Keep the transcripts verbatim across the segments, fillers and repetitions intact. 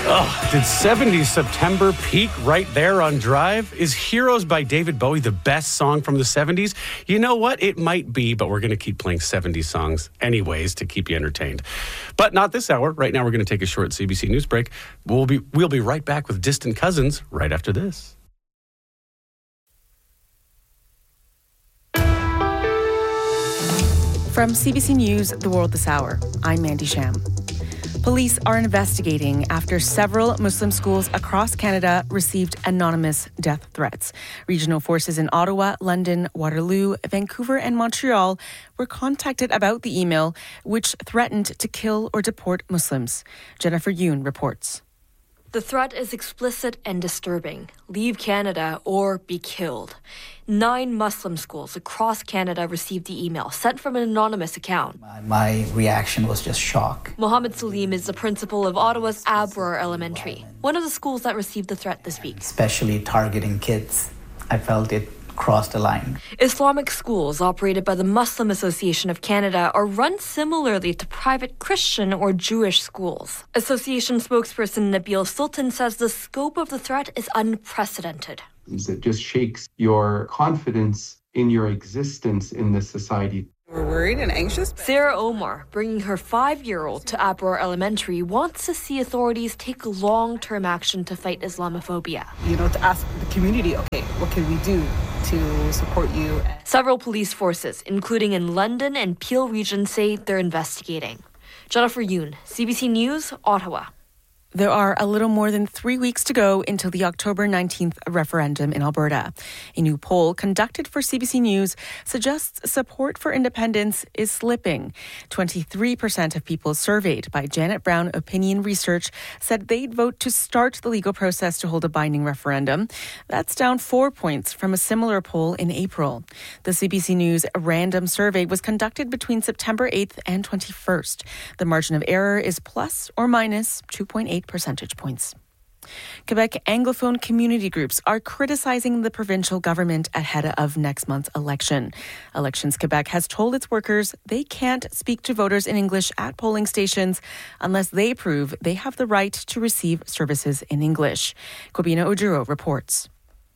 Oh, did seventies September peak right there on Drive? Is Heroes by David Bowie the best song from the seventies? You know what? It might be, but we're going to keep playing seventies songs anyways to keep you entertained. But not this hour. Right now, we're going to take a short C B C News break. We'll be, we'll be right back with Distant Cousins right after this. From C B C News, The World This Hour, I'm Mandy Sham. Police are investigating after several Muslim schools across Canada received anonymous death threats. Regional forces in Ottawa, London, Waterloo, Vancouver, and Montreal were contacted about the email, which threatened to kill or deport Muslims. Jennifer Yoon reports. The threat is explicit and disturbing. Leave Canada or be killed. Nine Muslim schools across Canada received the email sent from an anonymous account. My, my reaction was just shock. Mohammed Salim is the principal of Ottawa's Aberor Elementary, one of the schools that received the threat this week. Especially targeting kids. I felt it crossed the line. Islamic schools operated by the Muslim Association of Canada are run similarly to private Christian or Jewish schools. Association spokesperson Nabil Sultan says the scope of the threat is unprecedented. It just shakes your confidence in your existence in this society. We're worried and anxious. Sarah Omar, bringing her five-year-old to Aberor Elementary, wants to see authorities take long-term action to fight Islamophobia. You know, to ask the community, okay, what can we do to support you? Several police forces, including in London and Peel region, say they're investigating. Jennifer Yoon, C B C News, Ottawa. There are a little more than three weeks to go until the October nineteenth referendum in Alberta. A new poll conducted for C B C News suggests support for independence is slipping. twenty-three percent of people surveyed by Janet Brown Opinion Research said they'd vote to start the legal process to hold a binding referendum. That's down four points from a similar poll in April. The C B C News random survey was conducted between September eighth and twenty-first. The margin of error is plus or minus two point eight percentage points. Quebec Anglophone community groups are criticizing the provincial government ahead of next month's election. Elections Quebec has told its workers they can't speak to voters in English at polling stations unless they prove they have the right to receive services in English. Kobina Ojuro reports.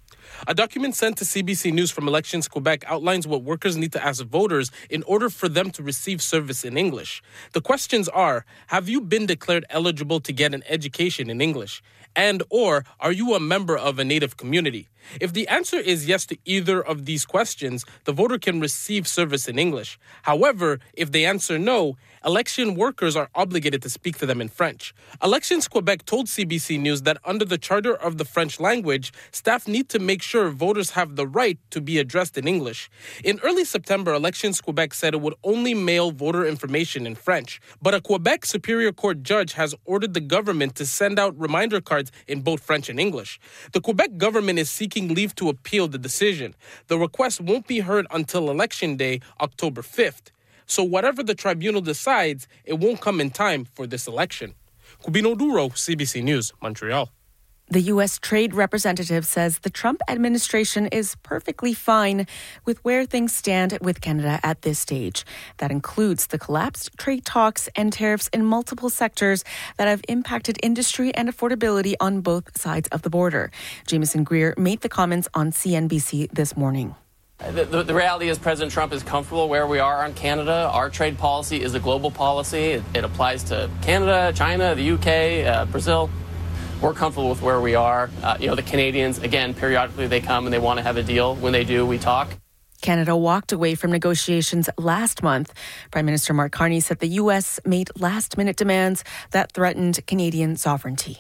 A document sent to C B C News from Elections Quebec outlines what workers need to ask voters in order for them to receive service in English. The questions are, have you been declared eligible to get an education in English? And or are you a member of a Native community? If the answer is yes to either of these questions, the voter can receive service in English. However, if they answer no, election workers are obligated to speak to them in French. Elections Quebec told C B C News that under the Charter of the French language, staff need to make sure voters have the right to be addressed in English. In early September, Elections Quebec said it would only mail voter information in French. But a Quebec Superior Court judge has ordered the government to send out reminder cards in both French and English. The Quebec government is seeking leave to appeal the decision. The request won't be heard until Election Day, October fifth. So whatever the tribunal decides, it won't come in time for this election. Kubino Duro, C B C News, Montreal. The U S Trade Representative says the Trump administration is perfectly fine with where things stand with Canada at this stage. That includes the collapsed trade talks and tariffs in multiple sectors that have impacted industry and affordability on both sides of the border. Jameson Greer made the comments on C N B C this morning. The, the, the reality is President Trump is comfortable where we are on Canada. Our trade policy is a global policy. It, it applies to Canada, China, the U K, uh, Brazil. We're comfortable with where we are. Uh, you know, the Canadians, again, periodically they come and they want to have a deal. When they do, we talk. Canada walked away from negotiations last month. Prime Minister Mark Carney said the U S made last-minute demands that threatened Canadian sovereignty.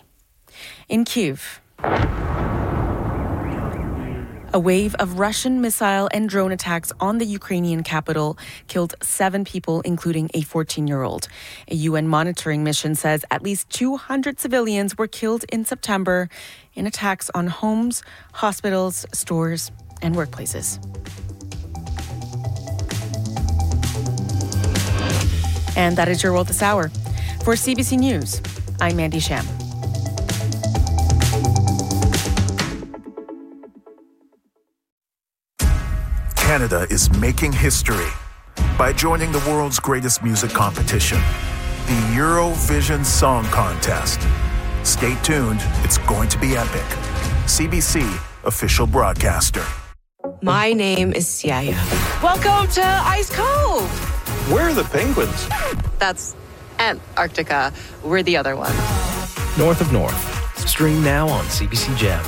In Kyiv, a wave of Russian missile and drone attacks on the Ukrainian capital killed seven people, including a fourteen-year-old. A U N monitoring mission says at least two hundred civilians were killed in September in attacks on homes, hospitals, stores, and workplaces. And that is your World This Hour. For C B C News, I'm Mandy Sham. Canada is making history by joining the world's greatest music competition, the Eurovision Song Contest. Stay tuned. It's going to be epic. C B C, official broadcaster. My name is Siaya. Welcome to Ice Cove. Where are the penguins? That's Antarctica. We're the other one. North of North. Stream now on C B C Gem.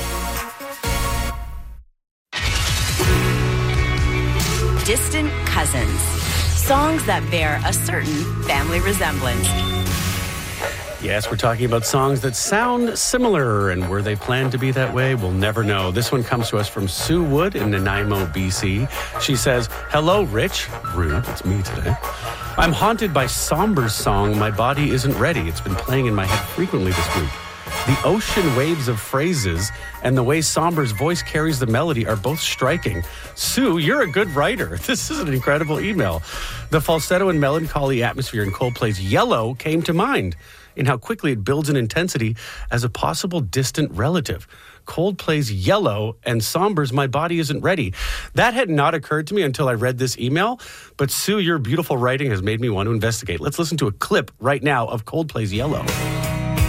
Distant cousins. Songs that bear a certain family resemblance. Yes, we're talking about songs that sound similar, and were they planned to be that way? We'll never know. This one comes to us from Sue Wood in Nanaimo, B C. She says, "Hello, Rich." Rude, it's me today. "I'm haunted by Somber's song, My Body Isn't Ready. It's been playing in my head frequently this week. The ocean waves of phrases and the way Somber's voice carries the melody are both striking. Sue, you're a good writer. This is an incredible email. The falsetto and melancholy atmosphere in Coldplay's Yellow came to mind in how quickly it builds in intensity as a possible distant relative. Coldplay's Yellow and Somber's My Body Isn't Ready. That had not occurred to me until I read this email, but Sue, your beautiful writing has made me want to investigate. Let's listen to a clip right now of Coldplay's Yellow.